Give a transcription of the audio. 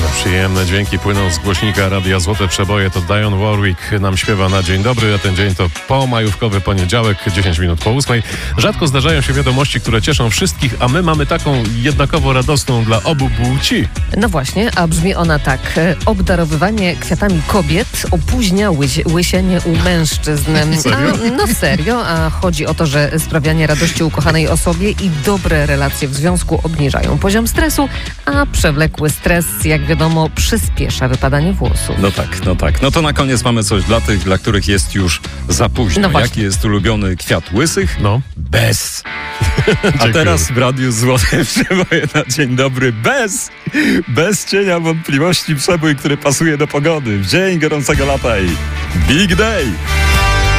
Przyjemne dźwięki płyną z głośnika Radia Złote Przeboje. To Dionne Warwick nam śpiewa na dzień dobry, a ten dzień to pomajówkowy poniedziałek, 10 minut po 8. Rzadko zdarzają się wiadomości, które cieszą wszystkich, a my mamy taką jednakowo radosną dla obu płci. No właśnie, a brzmi ona tak. Obdarowywanie kwiatami kobiet opóźnia łysienie u mężczyzn. Serio? No serio, a chodzi o to, że sprawianie radości ukochanej osobie i dobre relacje w związku obniżają poziom stresu, a przewlekły stres, jak wiadomo, przyspiesza wypadanie włosów. No tak. No to na koniec mamy coś dla tych, dla których jest już za późno. No Jaki jest ulubiony kwiat łysych? No. Bez. A teraz w Radiu Złote Przeboje na dzień dobry. Bez cienia wątpliwości przebój, który pasuje do pogody. W dzień gorącego lata i Big Day.